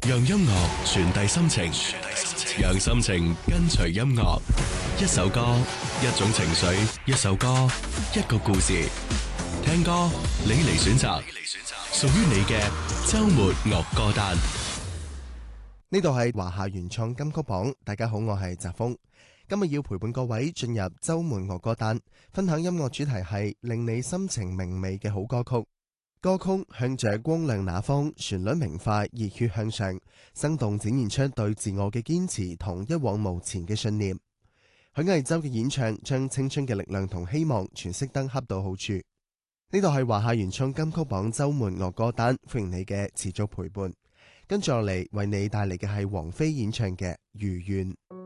讓音樂傳遞心情，讓心情跟隨音樂。一首歌，一種情緒；一首歌，一個故事。聽歌，你嚟選擇，屬於你嘅周末樂歌單。 呢度係華夏原創金曲榜，大家好，我係澤峰。今日要陪伴各位進入周末樂歌單，分享音樂主題係令你心情明媚嘅好歌曲。歌曲向着光亮那方，旋律明快，熱血向上，生動展現出對自我嘅堅持同一往無前嘅信念。許魏洲嘅演唱將青春嘅力量同希望詮釋得恰到好處。呢度係華夏原創金曲榜周末樂歌單，歡迎你嘅持續陪伴。跟住落嚟為你帶嚟嘅係王菲演唱嘅《如願》。